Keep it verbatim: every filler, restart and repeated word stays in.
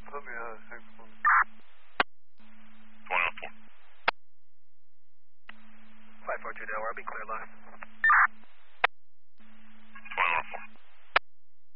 Let me uh, six one. twenty on four. five four two Delaware, be clear line.